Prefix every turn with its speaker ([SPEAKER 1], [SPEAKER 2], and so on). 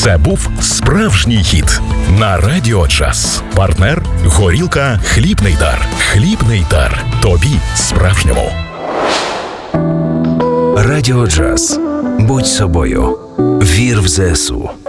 [SPEAKER 1] Це був справжній хіт на Радіо Джаз. Партнер – горілка «Хлібний дар». «Хлібний дар». Тобі справжньому.
[SPEAKER 2] Радіо Джаз. Будь собою. Вір в ЗСУ.